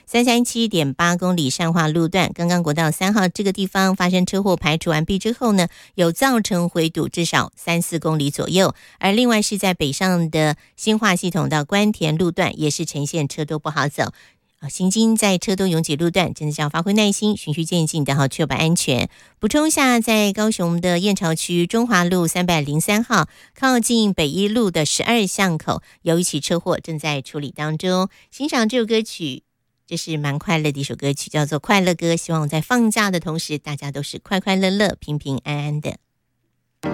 337.8公里善化路段，刚刚国道3号这个地方发生车祸，排除完毕之后呢，有造成回堵至少3-4公里左右。而另外是在北上的新化系统到关田路段，也是呈现车多不好走。行经在车多拥挤路段，真的是要发挥耐心，循序渐进的确保安全。补充一下，在高雄的燕巢区中华路303号靠近北一路的12巷口，有一起车祸正在处理当中。欣赏这首歌曲，这是蛮快乐的一首歌曲，叫做《快乐歌》。希望在放假的同时，大家都是快快乐乐、平平安安的。